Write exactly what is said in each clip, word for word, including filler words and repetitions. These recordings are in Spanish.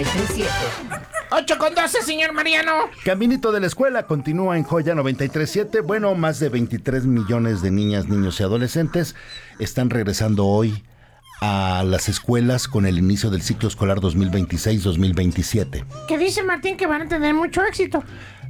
ocho con doce, señor Mariano. Caminito de la Escuela continúa en Joya noventa y tres punto siete. Bueno, más de veintitrés millones de niñas, niños y adolescentes están regresando hoy a las escuelas con el inicio del ciclo escolar dos mil veintiséis dos mil veintisiete. Que dice Martín que van a tener mucho éxito.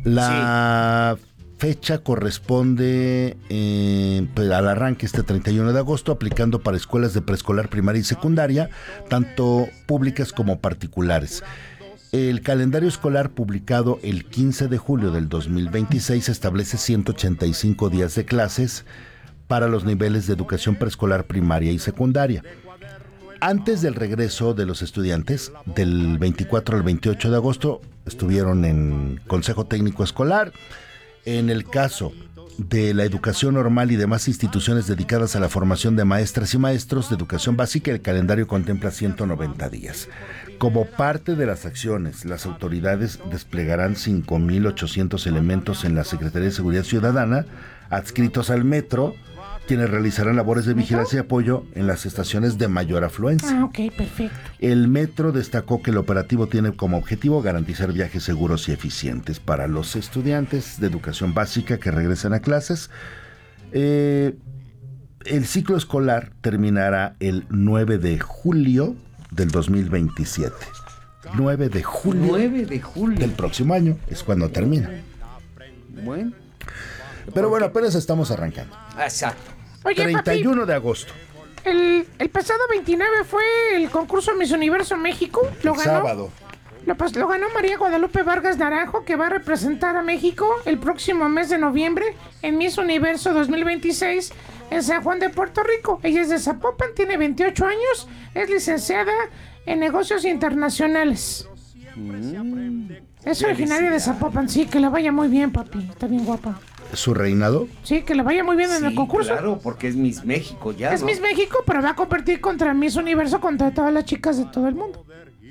La sí. fecha corresponde eh, al arranque este treinta y uno de agosto, aplicando para escuelas de preescolar, primaria y secundaria, tanto públicas como particulares. El calendario escolar publicado el quince de julio del dos mil veintiséis establece ciento ochenta y cinco días de clases para los niveles de educación preescolar, primaria y secundaria. Antes del regreso de los estudiantes, del veinticuatro al veintiocho de agosto, estuvieron en Consejo Técnico Escolar. En el caso de la educación normal y demás instituciones dedicadas a la formación de maestras y maestros de educación básica, el calendario contempla ciento noventa días. Como parte de las acciones, las autoridades desplegarán cinco mil ochocientos elementos en la Secretaría de Seguridad Ciudadana, adscritos al metro, quienes realizarán labores de vigilancia y apoyo en las estaciones de mayor afluencia. Ah, ok, perfecto. El metro destacó que el operativo tiene como objetivo garantizar viajes seguros y eficientes para los estudiantes de educación básica que regresen a clases. Eh, el ciclo escolar terminará el nueve de julio del dos mil veintisiete. nueve de julio. nueve de julio. Del próximo año es cuando termina. Bueno. Pero bueno, apenas estamos arrancando. Exacto. Oye, treinta y uno papi, de agosto. El, el pasado veintinueve fue el concurso Miss Universo México. Lo ganó. Sábado. Lo, pues, lo ganó María Guadalupe Vargas Naranjo, que va a representar a México el próximo mes de noviembre en Miss Universo dos mil veintiséis en San Juan de Puerto Rico. Ella es de Zapopan, tiene veintiocho años, es licenciada en negocios internacionales. Mm. Es originaria de Zapopan, sí, que le vaya muy bien, papi. Está bien guapa. ¿Su reinado? Sí, que le vaya muy bien sí, en el concurso. Claro, porque es Miss México ya, Es ¿no? Miss México, pero va a competir contra Miss Universo, contra todas las chicas de todo el mundo.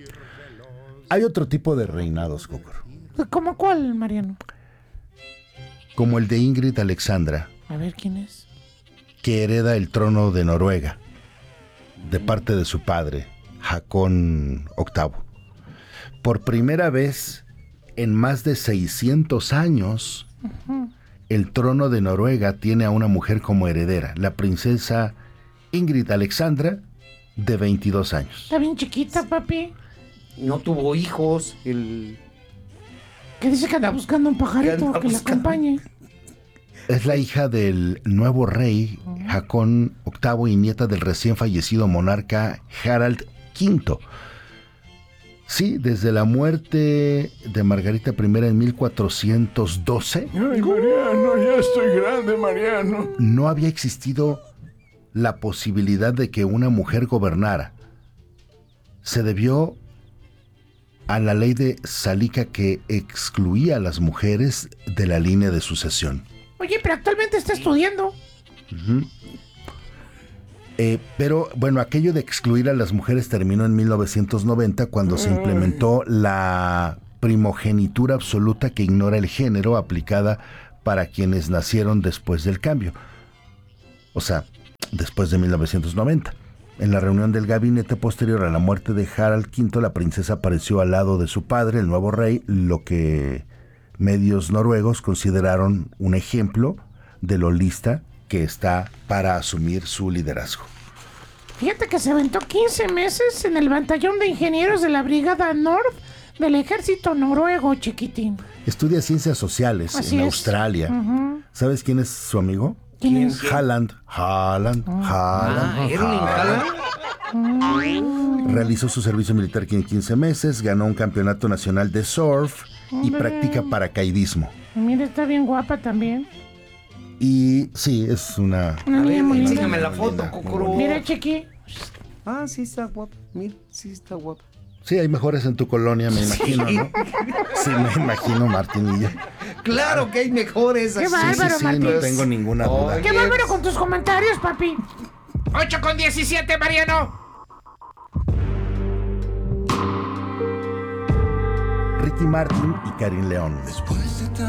Hay otro tipo de reinados, Cocor. ¿Cómo cuál, Mariano? Como el de Ingrid Alexandra. A ver, ¿quién es? Que hereda el trono de Noruega de parte de su padre, Haakon octavo. Por primera vez en más de seiscientos años, uh-huh. el trono de Noruega tiene a una mujer como heredera, la princesa Ingrid Alexandra, de veintidós años. Está bien chiquita, papi. No tuvo hijos, el... Que dice que anda buscando un pajarito que, que la acompañe. Es la hija del nuevo rey, Haakon octavo, y nieta del recién fallecido monarca Harald quinto. Sí, desde la muerte de Margarita primera en mil cuatrocientos doce. Ay, Mariano, ya estoy grande, Mariano. No había existido la posibilidad de que una mujer gobernara. Se debió a la ley de Salika, que excluía a las mujeres de la línea de sucesión. Oye, pero actualmente está estudiando. Uh-huh. Eh, pero, bueno, aquello de excluir a las mujeres terminó en mil novecientos noventa, cuando se implementó la primogenitura absoluta, que ignora el género, aplicada para quienes nacieron después del cambio. O sea, después de mil novecientos noventa. En la reunión del gabinete posterior a la muerte de Harald quinto, la princesa apareció al lado de su padre, el nuevo rey, lo que medios noruegos consideraron un ejemplo de lo lista que está para asumir su liderazgo. Fíjate que se aventó quince meses en el batallón de ingenieros de la Brigada Nord del ejército noruego, chiquitín. Estudia ciencias sociales Así en es. Australia. Uh-huh. ¿Sabes quién es su amigo? ¿Quién es? Haaland. Haaland. Uh. Haaland. Ah, ¿Erling Haaland? Uh. Realizó su servicio militar en quince meses, ganó un campeonato nacional de surf y Hombre. practica paracaidismo. Mira, está bien guapa también. Y sí, es una... Una A niña ver, muy linda. enséñame la foto, Linda, Cocoro. Mira, chiqui. Ah, sí está guapa. Mira, sí está guapa. Sí, hay mejores en tu colonia, me imagino, ¿no? Sí, me imagino, Martinilla. Claro que hay mejores. Qué así. bárbaro, Sí, sí, Martín. no tengo ninguna duda. Oye, Qué bárbaro con tus comentarios, papi. ocho con diecisiete, Mariano. Ricky Martin y Karin León. Después